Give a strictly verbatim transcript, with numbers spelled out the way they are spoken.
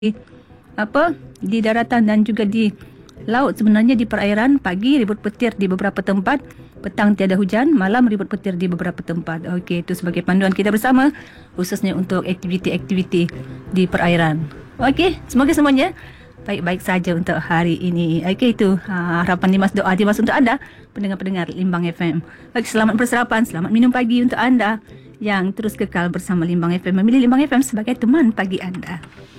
apa di daratan dan juga di laut. Sebenarnya di perairan pagi ribut petir di beberapa tempat, petang tiada hujan, malam ribut petir di beberapa tempat. Okey, itu sebagai panduan kita bersama khususnya untuk aktiviti-aktiviti di perairan. Okey, semoga semuanya baik-baik saja untuk hari ini. Okey, itu ha, harapan Dimas, doa Dimas untuk anda pendengar-pendengar Limbang F M. Baik, selamat bersarapan, selamat minum pagi untuk anda yang terus kekal bersama Limbang F M, memilih Limbang F M sebagai teman pagi anda.